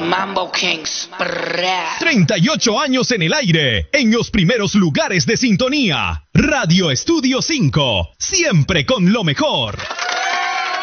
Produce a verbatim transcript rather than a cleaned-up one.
Mambo Kings. Brrrá. treinta y ocho años en el aire, en los primeros lugares de sintonía. Radio Estudio cinco, siempre con lo mejor.